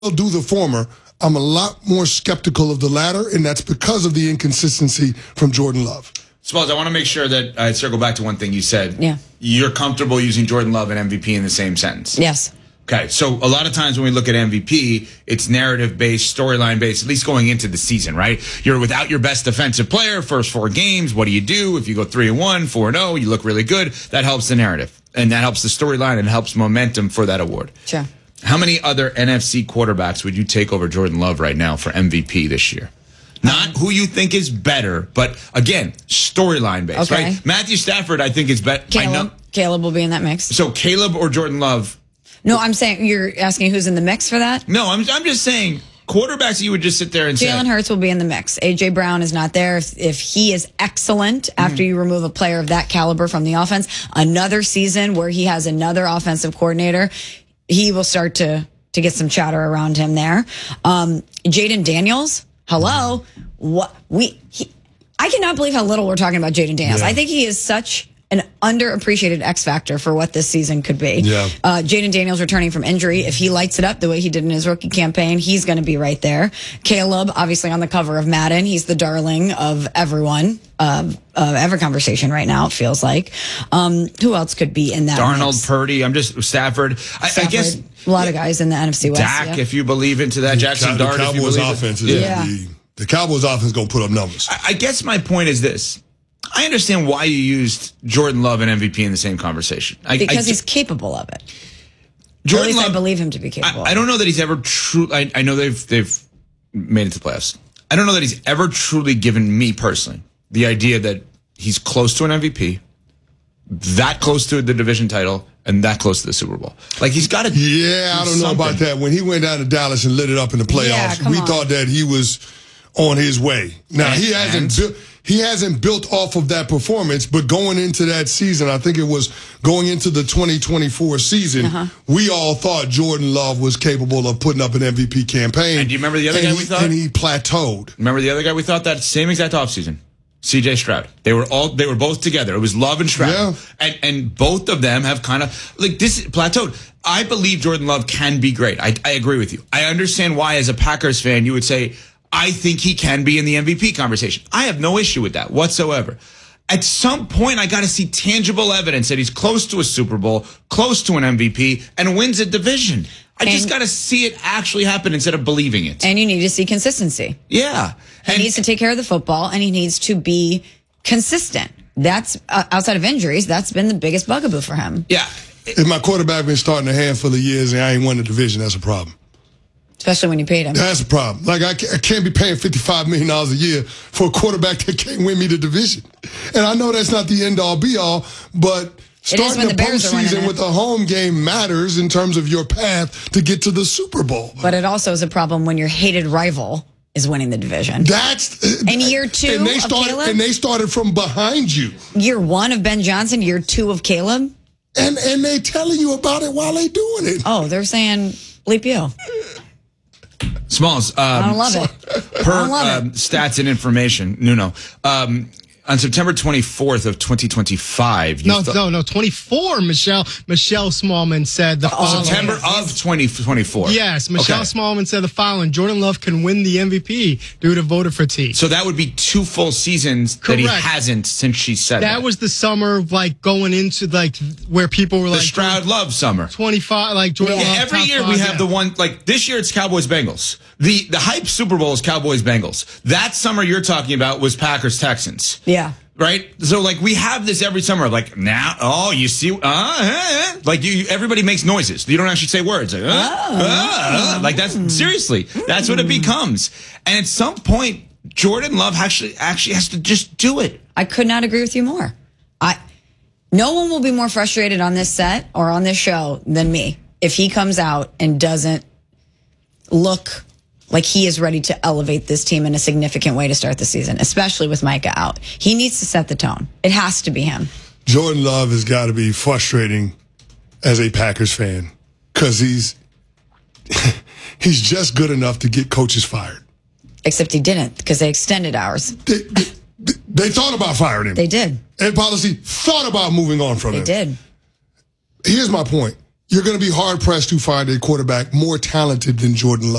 do the former. I'm a lot more skeptical of the latter, and that's because of the inconsistency from Jordan Love. Smalls, I want to make sure that I circle back to one thing you said. Yeah. You're comfortable using Jordan Love and MVP in the same sentence. Yes. Okay, so a lot of times when we look at MVP, it's narrative-based, storyline-based, at least going into the season, right? You're without your best defensive player, first 4 games. What do you do? If you go 3-1, 4-0, you look really good. That helps the narrative, and that helps the storyline, and helps momentum for that award. Sure. How many other NFC quarterbacks would you take over Jordan Love right now for MVP this year? Not who you think is better, but again, storyline-based, Okay. right? Matthew Stafford, I think, is better. Caleb will be in that mix. So Caleb or Jordan Love? No, I'm saying you're asking who's in the mix for that? No, I'm just saying quarterbacks that you would just sit there and say. Jalen Hurts will be in the mix. A.J. Brown is not there. If he is excellent after you remove a player of that caliber from the offense, another season where he has another offensive coordinator, he will start to get some chatter around him there. Jaden Daniels, hello. I cannot believe how little we're talking about Jaden Daniels. Yeah. I think he is such an underappreciated X factor for what this season could be. Yeah. Jaden Daniels returning from injury. If he lights it up the way he did in his rookie campaign, he's going to be right there. Caleb, obviously on the cover of Madden. He's the darling of everyone, every conversation right now, it feels like. Who else could be in that Darnold, mix? Purdy, Stafford. I guess a lot of guys in the NFC West. Dak, if you believe into that. Jackson Dart, if you Cowboys believe offense it. the Cowboys offense is going to put up numbers. I guess my point is this. I understand why you used Jordan Love and MVP in the same conversation. Because he's capable of it. Jordan at least Love, I believe him to be capable. I don't know that he's ever truly. I know they've made it to the playoffs. I don't know that he's ever truly given me personally the idea that he's close to an MVP, that close to the division title, and that close to the Super Bowl. Like he's got to. Yeah, I don't know about that. When he went down to Dallas and lit it up in the playoffs, we thought that he was on his way. Now he hasn't built off of that performance, but going into that season, I think it was going into the 2024 season, we all thought Jordan Love was capable of putting up an MVP campaign. And do you remember the other guy we thought? And he plateaued. Remember the other guy we thought that same exact offseason? C.J. Stroud. They were both together. It was Love and Stroud. Yeah. And both of them have kind of like this plateaued. I believe Jordan Love can be great. I agree with you. I understand why as a Packers fan you would say, I think he can be in the MVP conversation. I have no issue with that whatsoever. At some point, I got to see tangible evidence that he's close to a Super Bowl, close to an MVP, and wins a division. I just got to see it actually happen instead of believing it. And you need to see consistency. Yeah. He needs to take care of the football, and he needs to be consistent. That's, outside of injuries, that's been the biggest bugaboo for him. Yeah. If my quarterback been starting a handful of years and I ain't won the division, that's a problem. Especially when you paid him. That's a problem. Like, I can't be paying $55 million a year for a quarterback that can't win me the division. And I know that's not the end-all, be-all, but starting the postseason with a home game matters in terms of your path to get to the Super Bowl. But it also is a problem when your hated rival is winning the division. That's and year 2 of Caleb? And they started from behind you. Year 1 of Ben Johnson, year 2 of Caleb? And they telling you about it while they doing it. Oh, they're saying, bleep you. Smalls. I don't love it. Per stats and information, Nuno. On September 24th of 2025. No, 24. Michelle Smallman said the following. September of 2024. Yes, Michelle Smallman said the following. Jordan Love can win the MVP due to voter fatigue. So that would be 2 full seasons that he hasn't since she said that. That was the summer, like, going into, like, where people were like. The Stroud Love summer. 25, like, Jordan Love. Every year we have the one, like, this year it's Cowboys-Bengals. The hype Super Bowl is Cowboys-Bengals. That summer you're talking about was Packers-Texans. Yeah. Right? So, like, we have this every summer. Like, now, you see, like, everybody makes noises. You don't actually say words. Like, like that's, seriously, that's what it becomes. And at some point, Jordan Love actually has to just do it. I could not agree with you more. No one will be more frustrated on this set or on this show than me if he comes out and doesn't look like he is ready to elevate this team in a significant way to start the season, especially with Micah out. He needs to set the tone. It has to be him. Jordan Love has got to be frustrating as a Packers fan because he's just good enough to get coaches fired. Except he didn't because they extended ours. They thought about firing him. They did. Ed Policy thought about moving on from him. They did. Here's my point. you're going to be hard-pressed to find a quarterback more talented than Jordan Love.